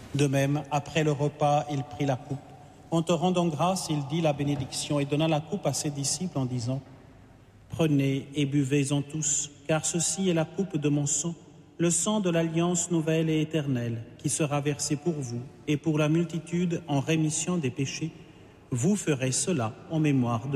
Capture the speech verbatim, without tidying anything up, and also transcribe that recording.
De même, après le repas, il prit la coupe. En te rendant grâce, il dit la bénédiction et donna la coupe à ses disciples en disant « Prenez et buvez-en tous, car ceci est la coupe de mon sang, le sang de l'alliance nouvelle et éternelle, qui sera versé pour vous et pour la multitude en rémission des péchés. Vous ferez cela en mémoire de moi. »